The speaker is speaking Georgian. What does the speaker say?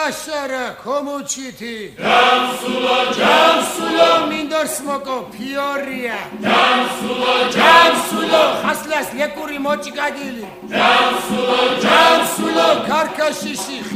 Აშარა ქომუჩითი ჯამსულო მინდორს მოკო ფიორია ჯამსულო ხასლას ლეკური მოჭიკადილი ჯამსულო ქარქაშიში